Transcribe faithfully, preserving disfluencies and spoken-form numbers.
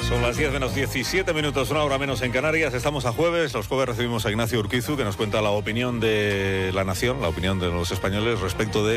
Son las diez menos diecisiete minutos, una hora menos en Canarias. Estamos a jueves. Los jueves recibimos a Ignacio Urquizu, que nos cuenta la opinión de la nación, la opinión de los españoles respecto de